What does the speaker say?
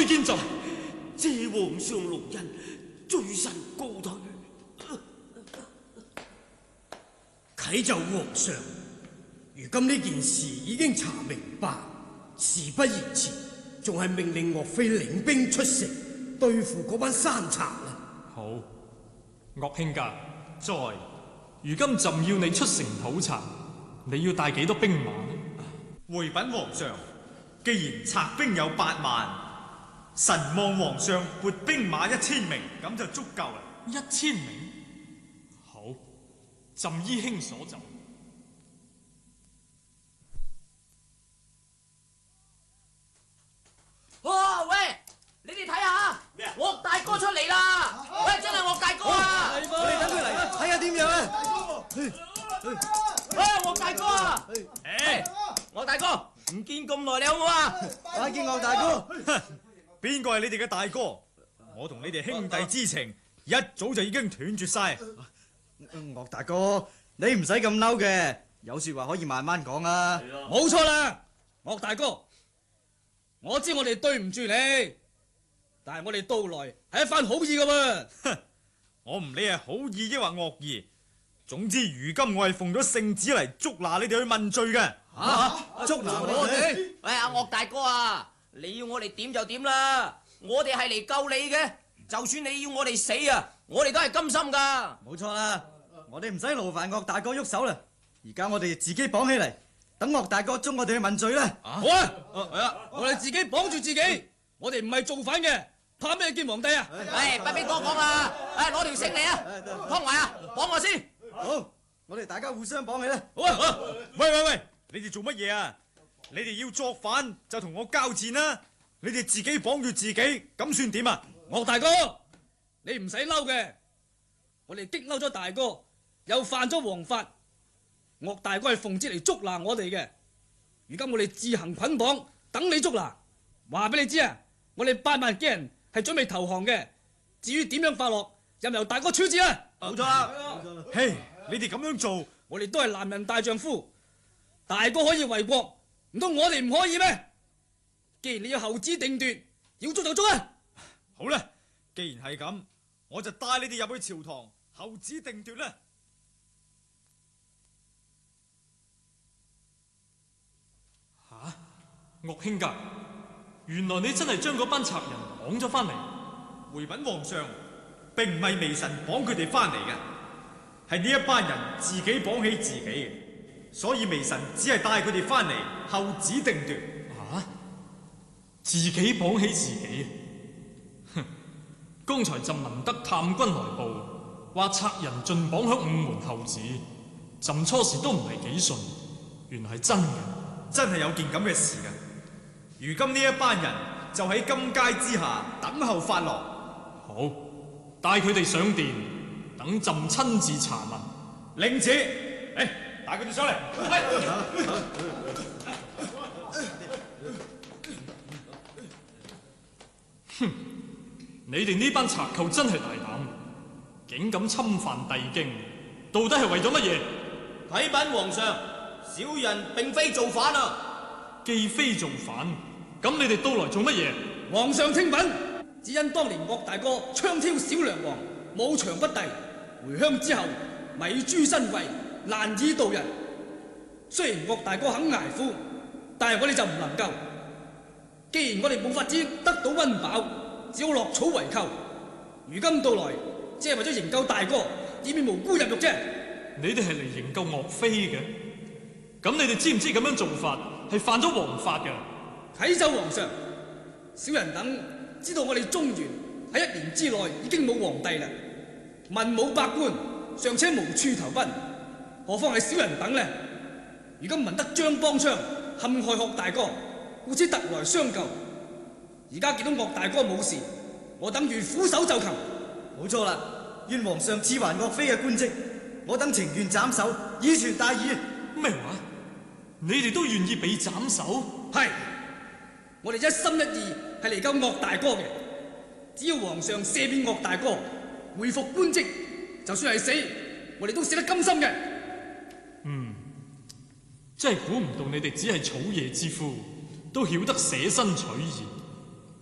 須見朕。 謝皇上龍恩，罪臣告退。 啟奏皇上，如今呢件事已經查明白，事不宜遲，仲係命令岳飛領兵出城對付嗰班山賊啦。 好，岳卿家在。如今朕要你出城討賊，你要帶幾多兵馬呢？ 回稟皇上，既然賊兵有8萬，臣望皇上撥兵馬1000名，咁就足夠啦。 1000名？好，朕依卿所就。 哇！喂，你哋睇下，岳大哥出嚟啦！喂，真係岳大哥啊！ 我哋等佢嚟睇下點樣啊！ 喂，岳大哥啊！岳大哥，唔見咁耐，你好唔好啊？ 拜見岳大哥。 邊個係你哋嘅大哥？我同你哋兄弟之情一早就已經斷絕晒。 岳大哥，你唔使咁嬲嘅，有說話可以慢慢講啊。 冇錯啦，岳大哥，我知我哋對唔住你，但係我哋到來係一番好意噶噃。 我唔理係好意抑或惡意，總之如今我係奉咗聖旨嚟捉拿你哋去問罪嘅。 捉拿我哋？ 喂，阿岳大哥啊，你要我哋點就點啦，我哋係嚟救你嘅，就算你要我哋死啊，我哋都係甘心噶。 冇錯啦，我哋唔使勞煩岳大哥喐手啦，而家我哋自己綁起嚟，等岳大哥捉我哋去問罪啦。 好啊，我哋自己綁住自己，我哋唔係造反嘅，怕咩見皇帝啊？ 不必多講啦，攞條繩嚟啊，湯唯啊，綁我先。 好，我哋大家互相綁起啦。 好啊， 喂，你哋做乜嘢啊？你哋要作反就同我交戰啦！你哋自己綁住自己，咁算點啊？ 岳大哥，你唔使嬲嘅，我哋激嬲咗大哥，又犯咗王法，岳大哥係奉旨嚟捉拿我哋嘅。如今我哋自行捆綁，等你捉拿。話俾你知啊，我哋8萬幾人係準備投降嘅。至於點樣發落，任由大哥處置啊！ 冇錯啦。 嘿，你哋咁樣做， 我哋都係男人大丈夫，大哥可以為國，唔通我哋唔可以咩？既然你要後旨定奪，要捉就捉啊！ 好啦，既然係咁，我就帶你哋入去朝堂，後旨定奪啦。 吓，岳卿家，原來你真係將嗰班賊人綁咗翻嚟。 回稟皇上，並唔係微臣綁佢哋翻嚟嘅，係呢一班人自己綁起自己嘅，所以微臣只係帶佢哋翻嚟，後旨定奪。 自己綁起自己，哼！剛才朕聞得探軍來報，話賊人盡綁響午門後寺，朕初時都唔係幾信，原來係真嘅， 真係有件咁嘅事嘅。如今呢一班人就喺金階之下等候發落。 好，帶佢哋上殿，等朕親自查問。 領旨，帶佢哋上嚟。 哼！你哋呢班賊寇真係大膽，竟敢侵犯帝京，到底係為咗乜嘢？ 啟稟皇上，小人並非造反啊！ 既非造反，咁你哋到來做乜嘢？ 皇上聽稟，只因當年岳大哥槍挑小梁王，武場不第，回鄉之後米珠身貴，難以度日。雖然岳大哥肯捱苦，但係我哋就唔能夠。既然我哋冇法子得到溫飽，只好落草為寇。如今到來，只係為咗營救大哥，以免無辜入獄啫。 你哋係嚟營救岳飛嘅，咁你哋知唔知咁樣做法係犯咗王法嘅？ 啟奏皇上，小人等知道我哋中原喺1年之內已經冇皇帝啦，文武百官尚且無處投奔，何況係小人等呢？如今聞得張邦昌陷害岳大哥，故此特來相救。而家見到岳大哥冇事，我等願俯首就擒。 冇錯啦，願皇上賜還岳飛嘅官職，我等情願斬首以傳大義。 咩話？你哋都願意被斬首？ 係，我哋一心一意係嚟救岳大哥嘅。只要皇上赦免岳大哥，回復官職，就算係死，我哋都死得甘心嘅。 真係估唔到你哋只係草野之夫，都曉得捨身取義。